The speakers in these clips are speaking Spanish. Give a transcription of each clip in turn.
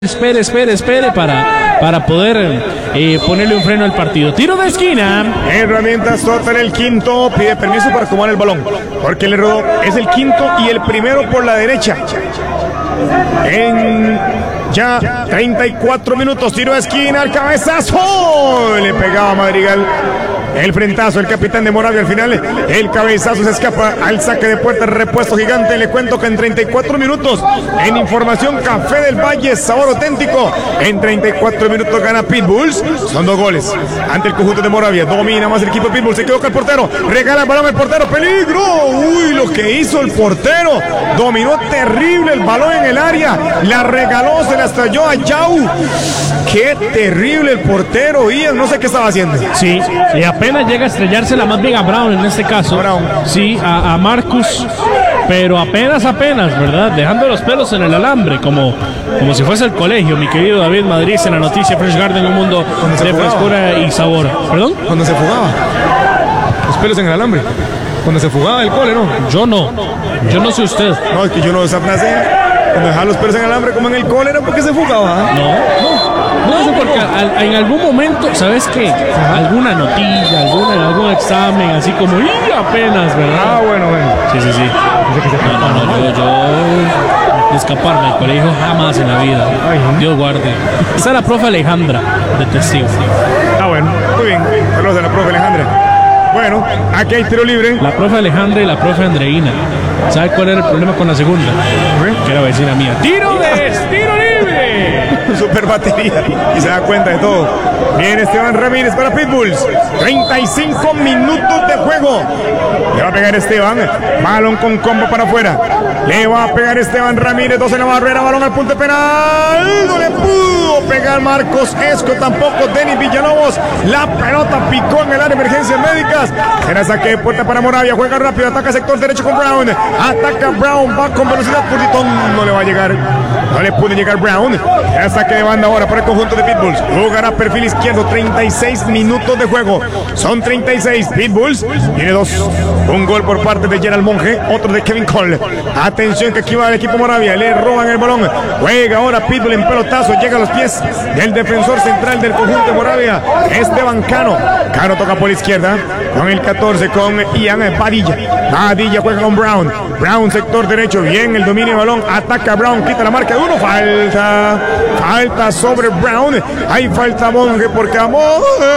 Espere para poder ponerle un freno al partido. Tiro de esquina. Herramientas Total, el quinto, pide permiso para acomodar el balón, porque el error es el quinto y el primero por la derecha. En ya 34 minutos, tiro de esquina, al cabezazo. Le pegaba Madrigal. El frentazo, el capitán de Moravia al final, el cabezazo se escapa al saque de puerta, repuesto gigante. Le cuento que en 34 minutos, en información Café del Valle, sabor auténtico, en 34 minutos gana Pitbulls. Son 2 goles ante el conjunto de Moravia. Domina más el equipo de Pitbulls, se equivoca el portero, regala el balón al portero, peligro. Uy, lo que hizo el portero, dominó terrible el balón en el área, la regaló, se la estalló a Yao. Qué terrible el portero, Ian, no sé qué estaba haciendo. Sí, y apenas llega a estrellársela más bien a Brown en este caso. Brown. Sí, a Marcus, pero apenas, ¿verdad? Dejando los pelos en el alambre, como si fuese el colegio, mi querido David Madrid, en la noticia Fresh Garden, un mundo de frescura y sabor. ¿Perdón? Cuando se fugaba, los pelos en el alambre. Cuando se fugaba del cole, ¿no? Yo no sé usted. No, es que yo no esa frase. Cuando dejaba los pelos en el alambre como en el cole era porque se fugaba. No sé, porque en algún momento, ¿sabes qué? Alguna notilla, algún examen, así como, y apenas, ¿verdad? Ah, bueno. Sí. No, yo escaparme del colegio jamás en la vida. Dios guarde. Esa es la profe Alejandra, de testigo. Ah, bueno, muy bien. Saludos a la profe Alejandra. Bueno, aquí hay tiro libre. La profe Alejandra y la profe Andreina. ¿Sabe cuál era el problema con la segunda? Que era vecina mía. ¡Tiro libre! Super batería y se da cuenta de todo. Bien, Esteban Ramírez para Pitbulls. 35 minutos de juego. Le va a pegar Esteban. Balón con combo para afuera. Le va a pegar Esteban Ramírez. 2 en la barrera. Balón al punto penal. No le pudo pegar Marcos Esco. Tampoco Denis Villalobos. La pelota picó en el área de emergencias médicas. Era saque de puerta para Moravia. Juega rápido. Ataca sector derecho con Brown. Ataca Brown. Va con velocidad. Pulitón. No le va a llegar. No le pudo llegar Brown. Ya saque de banda ahora para el conjunto de Pitbulls. Jugará perfil izquierdo. 36 minutos de juego. Son 36. Pitbulls tiene 2. Un gol por parte de Gerald Monge. Otro de Kevin Cole. Atención que aquí va el equipo Moravia. Le roban el balón. Juega ahora Pitbull en pelotazo. Llega a los pies del defensor central del conjunto de Moravia, Esteban Cano. Cano toca por la izquierda. Con el 14 con Ian Padilla. Padilla juega con Brown. Brown sector derecho. Bien el dominio de balón. Ataca Brown. Quita la marca de 1. Falta sobre Brown. Hay falta a Monge porque a Monge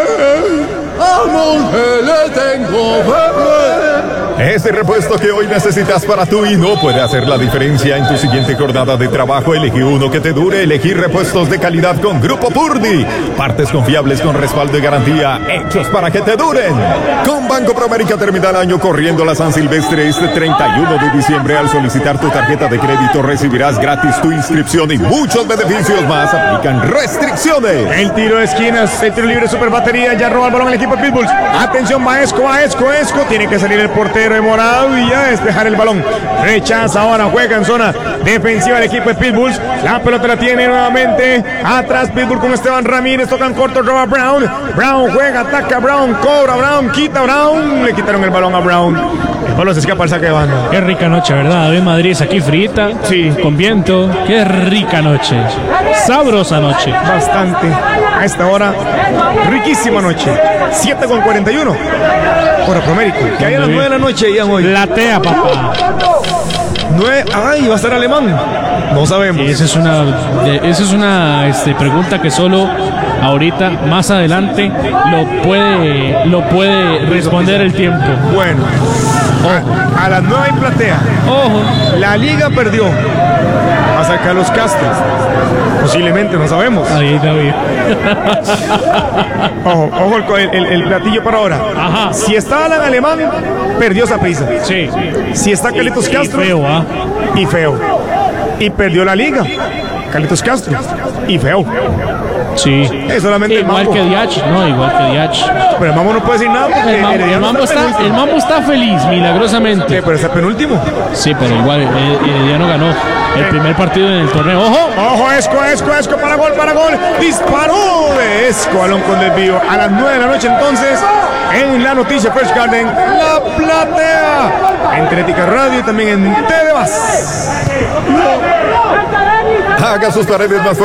le tengo fe. Ese repuesto que hoy necesitas para tu y no puede hacer la diferencia en tu siguiente jornada de trabajo. Elegí uno que te dure. Elegí repuestos de calidad con Grupo Purdy. Partes confiables con respaldo y garantía, hechos para que te duren. Con Banco Promérica termina el año corriendo la San Silvestre este 31 de diciembre. Al solicitar tu tarjeta de crédito recibirás gratis tu inscripción y muchos beneficios más. Aplican restricciones. El tiro de esquinas, el tiro libre, super batería. Ya roba el balón el equipo de Pitbulls. Atención, va Esco. Tiene que salir el portero de Moravia a despejar el balón. Rechaza ahora, juega en zona defensiva el equipo de Pitbulls. La pelota la tiene nuevamente atrás Pitbull con Esteban Ramírez. Tocan corto, roba Brown. Brown juega, ataca Brown, cobra Brown, quita Brown. Le quitaron el balón a Brown. El balón se escapa al saque de banda. Qué rica noche, ¿verdad? David Madrid aquí frita. Sí. Con viento. Qué rica noche. Sabrosa noche. Bastante. A esta hora, riquísima noche. 7:41. Hora Promérica. Que hay a las 9 de la noche, Ian, hoy. Platea, papá. 9. Ay, va a ser alemán. No sabemos. Sí, esa es una pregunta que solo ahorita, más adelante, lo puede responder el tiempo. Bueno. A las 9 hay platea. Ojo. La liga perdió. Va a sacar los Castro. Posiblemente, no sabemos. Ahí, David. Ojo el platillo para ahora. Ajá. Si está Alan Alemán, perdió Saprissa. Sí. Si está Carlitos Castro. Y feo, ¿ah? Y feo. Y perdió la liga. Carlitos Castro. Y feo. Sí. Es solamente igual que Diach. No, igual que Diach. Pero el Mambo no puede decir nada porque el Mambo está feliz, milagrosamente. Sí, pero es el penúltimo. Sí, pero igual Herediano ganó el primer partido en el torneo. ¡Ojo! ¡Ojo! Esco para gol. Disparó de Esco, balón con desvío. A las 9 de la noche entonces, en la noticia Fresh Garden, la platea. En Telética Radio y también en TV Más. Haga sus paredes más fuertes.